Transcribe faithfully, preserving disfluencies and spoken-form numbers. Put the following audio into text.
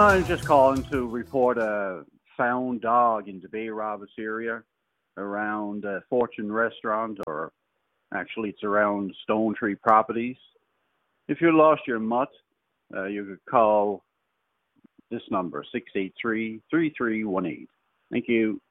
I'm just calling to report a found dog in the Bay Rabas area around uh, Fortune Restaurant, or actually it's around Stone Tree Properties. If you lost your mutt, uh, you could call this number, six eight three, three three one eight. Thank you.